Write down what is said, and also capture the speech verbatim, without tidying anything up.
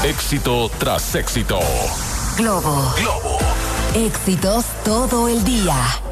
Éxito tras éxito. Globo. Globo. Éxitos todo el día.